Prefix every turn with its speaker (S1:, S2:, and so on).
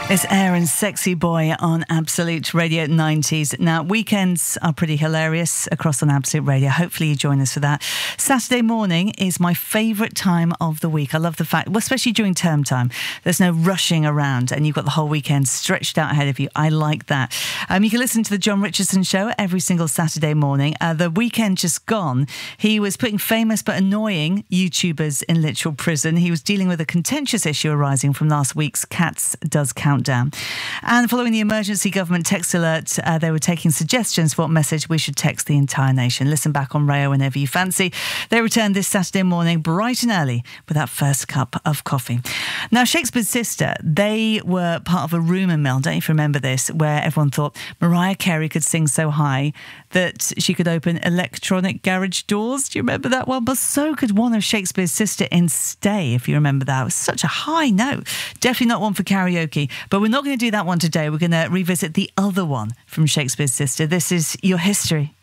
S1: It's Aaron, Sexy Boy on Absolute Radio 90s. Now, weekends are pretty hilarious across on Absolute Radio. Hopefully you join us for that. Saturday morning is my favourite time of the week. I love the fact, well, especially during term time, there's no rushing around and you've got the whole weekend stretched out ahead of you. I like that. You can listen to the John Richardson Show every single Saturday morning. The weekend just gone, he was putting famous but annoying YouTubers in literal prison. He was dealing with a contentious issue arising from last week's Cats Does Countdown. And following the emergency government text alert, they were taking suggestions for what message we should text the entire nation. Listen back on Rayo whenever you fancy. They return this Saturday morning bright and early with that first cup of coffee. Now, Shakespeare's Sister, they were part of a rumour mill, don't you remember this, where everyone thought Mariah Carey could sing so high that she could open electronic garage doors. Do you remember that one? But so could one of Shakespeare's Sister in Stay, if you remember that. It was such a high note. Definitely not one for karaoke. But we're not going to do that one today. We're going to revisit the other one from Shakespeare's Sister. This is Your History.